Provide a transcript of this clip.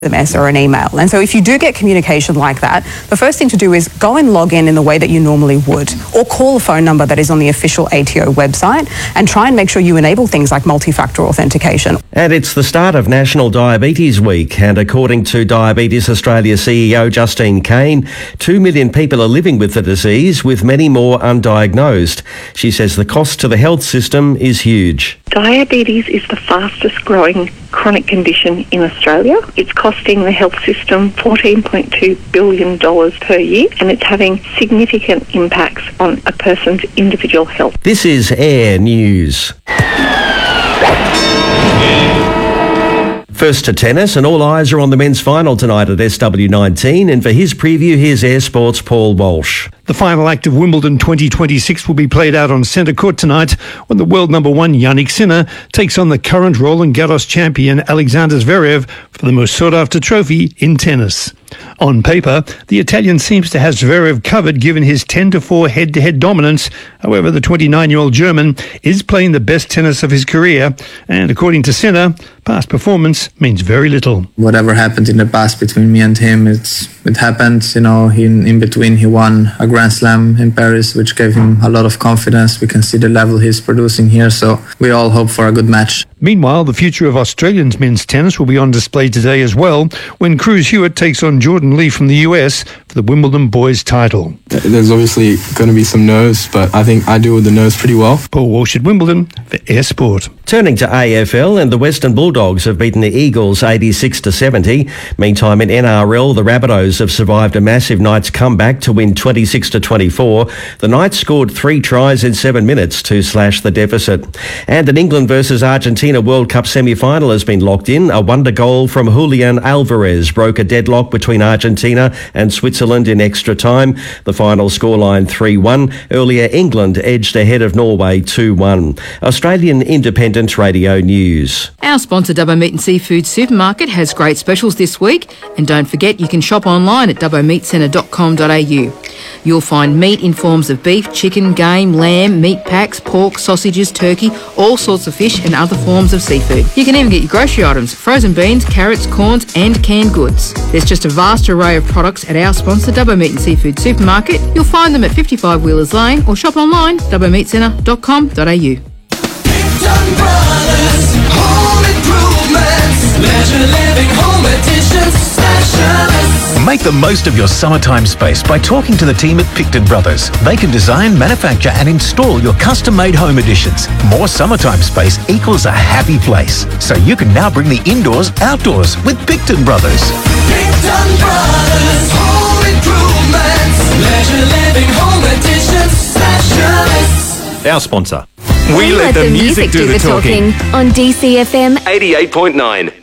SMS or an email. And so if you do get communication like that, the first thing to do is go and log in the way that you normally would, or call a phone number that is on the official ATO website and try and make sure you enable things like multi-factor authentication. And it's the start of National Diabetes Week, and according to Diabetes Australia CEO Justine Cain, 2 million people are living with the disease, with many more undiagnosed. She says the cost to the health system is huge. Diabetes is the fastest growing chronic condition in Australia. It's costing the health system $14.2 billion per year, and it's having significant impacts on a person's individual health. This is Air News. First to tennis, and all eyes are on the men's final tonight at SW19, and for his preview, here's Air Sports' Paul Walsh. The final act of Wimbledon 2026 will be played out on centre court tonight when the world number one Jannik Sinner takes on the current Roland Garros champion Alexander Zverev for the most sought-after trophy in tennis. On paper, the Italian seems to have Zverev covered given his 10-4 head-to-head dominance. However, the 29-year-old German is playing the best tennis of his career, and according to Sinner, past performance means very little. Whatever happened in the past between me and him, it happened. In between he won a Grand Slam in Paris, which gave him a lot of confidence. We can see the level he's producing here, so we all hope for a good match. Meanwhile, the future of Australians men's tennis will be on display today as well when Cruz Hewitt takes on Jordan Lee from the US for the Wimbledon boys title. There's obviously going to be some nerves, but I think I deal with the nerves pretty well. Paul Walsh at Wimbledon for Air Sport. Turning to AFL, and the Western Bulldogs have beaten the Eagles 86-70. Meantime, in NRL, the Rabbitohs have survived a massive Knights comeback to win 26-24. The Knights scored 3 tries in 7 minutes to slash the deficit. And an England versus Argentina World Cup semi-final has been locked in. A wonder goal from Julian Alvarez broke a deadlock between Argentina and Switzerland in extra time. The final scoreline 3-1. Earlier, England edged ahead of Norway 2-1. Australian Independent Radio News. Our sponsor, Dubbo Meat and Seafood Supermarket, has great specials this week. And don't forget, you can shop online at dubbomeatcentre.com.au. You'll find meat in forms of beef, chicken, game, lamb, meat packs, pork, sausages, turkey, all sorts of fish and other forms of seafood. You can even get your grocery items, frozen beans, carrots, corns and canned goods. There's just a vast array of products at our sponsor, Dubbo Meat and Seafood Supermarket. You'll find them at 55 Wheelers Lane or shop online, dubbomeatcentre.com.au. Brothers, home improvements, leisure living, home additions, specialists. Make the most of your summertime space by talking to the team at Picton Brothers. They can design, manufacture and install your custom-made home additions. More summertime space equals a happy place. So you can now bring the indoors outdoors with Picton Brothers. Picton Brothers, home improvements, leisure living, home additions, specialists. Our sponsor. We let the music do the talking on DCFM 88.9.